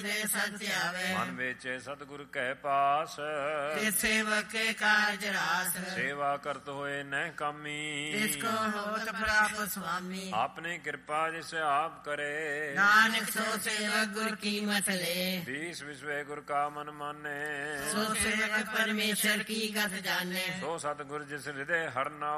ਦੇ ਸਦ ਧਿਆਵੇ। ਮਨ ਵਿੱਚ ਸਤਿਗੁਰ ਕੈ ਪਾਸ ਤੇ ਸੇਵਕ ਕੇ ਕਾਰਜ ਰਾਸ। ਸੇਵਾ ਕਰਤ ਹੋਏ ਨਹਿ ਕਾਮੀ ਤਿਸ ਕੋ ਹੋਤ ਪ੍ਰਾਪਤ ਸੁਆਮੀ। ਆਪਣੀ ਕਿਰਪਾ ਜਿਸ ਆਪ ਕਰੇ ਨਾਨਕ ਸੋ ਸੇਵਕ ਗੁਰ ਕੀਮਤ ਲੈ। ਦੀਸ ਵਿਸਵੇ ਗੁਰ ਕਾ ਮਨ ਮਾਨੇ ਸੋ ਸੇਵਕ ਪਰਮੇਸ਼ਰ ਕੀ ਗਤ ਜਾਣੇ। ਸੋ ਸਤਿਗੁਰ ਜਿਸ ਹਿਰਦੇ ਹਰ ਨਾਮ